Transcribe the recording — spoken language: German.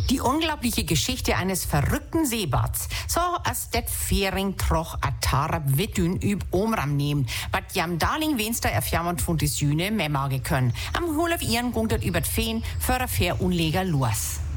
Die unglaubliche Geschichte eines verrückten Seebads. So als det Fähring troch a Tara Wittün üb Omram nehmen, wat jam darling wenster erfjammert von die Sühne Memage können. Am Hol auf ihren gungt über Feen für a fair unleger los.